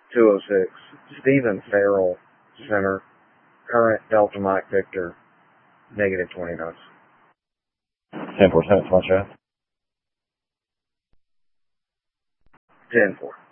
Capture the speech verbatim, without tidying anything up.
two oh six. Stephen Farrell, center. Current Delta Mike Victor, negative twenty knots. ten four, Senate, small shaft. ten four.